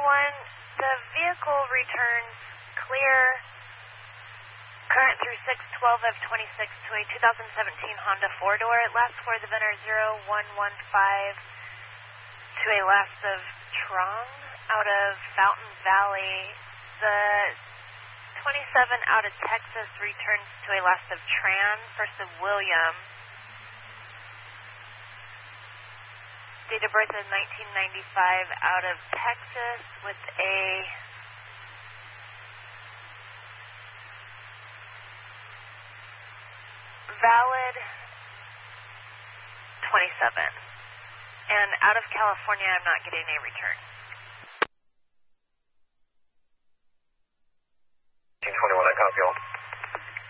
the vehicle returns clear current through 612 of 26 to a 2017 Honda 4-door. Last for the VINR 0115 to a last of Trong out of Fountain Valley. The 27 out of Texas returns to a last of Tran, first of William. Date of birth is 1995 out of Texas with a valid 27. And out of California, I'm not getting a return. 21, I copy all.